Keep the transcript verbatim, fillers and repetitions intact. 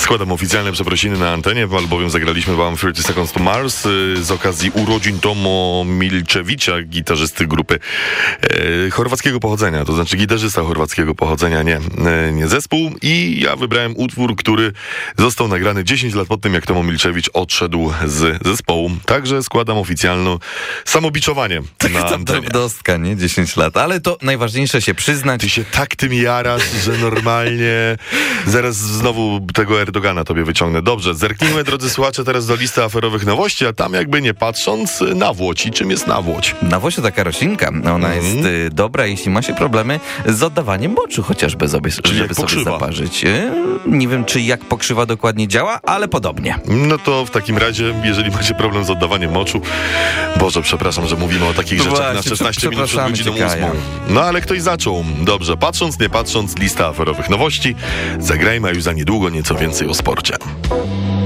Składam oficjalne przeprosiny na antenie, albowiem zagraliśmy wam trzydzieści Seconds to Mars z okazji urodzin Tomo Milczewicza, gitarzysty grupy e, chorwackiego pochodzenia, to znaczy gitarzysta chorwackiego pochodzenia, nie, e, nie zespół. I ja wybrałem utwór, który został nagrany dziesięć lat po tym, jak Tomo Milczewicz odszedł z zespołu. Także składam oficjalne samobiczowanie na Taka antenie. drobnostka, nie? dziesięć lat, ale to najważniejsze się przyznać. Ty się tak tym jarasz, że normalnie zaraz znowu tego Erdogana tobie wyciągnę. Dobrze, zerknijmy, drodzy słuchacze, teraz do listy aferowych nowości, a tam jakby nie patrząc, nawłoć. I czym jest nawłoć? Nawłoć to taka roślinka. Ona Mhm. jest y, dobra, jeśli ma się problemy z oddawaniem moczu, chociażby sobie, żeby jak sobie pokrzywa. zaparzyć. Y, nie wiem, czy jak pokrzywa dokładnie działa, ale podobnie. No to w takim razie, jeżeli macie problem z oddawaniem moczu, Boże, przepraszam, że mówimy o takich No rzeczach właśnie, na szesnaście minut przed przepraszamy godziną cię, Kaja. ósmą. No ale ktoś zaczął. Dobrze, patrząc, nie patrząc, lista aferowych nowości. Zagrajmy, a już za niedługo nieco więcej o sporcie.